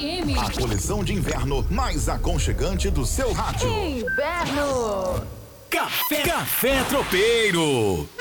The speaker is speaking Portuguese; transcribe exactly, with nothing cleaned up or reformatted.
M. A coleção de inverno mais aconchegante do seu rádio. Inverno. Café, Café Tropeiro.